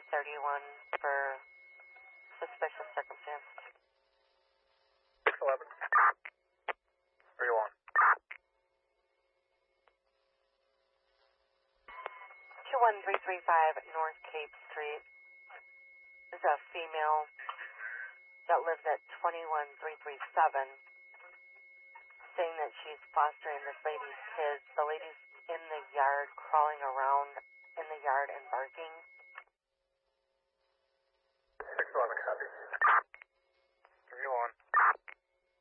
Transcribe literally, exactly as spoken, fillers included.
thirty-one for suspicious circumstance. six eleven. Where you want? two one three three five North Cape Street. This is a female that lives at twenty-one three three seven, saying that she's fostering this lady's kids. The lady's in the yard, crawling around in the yard and barking. six eleven, copy.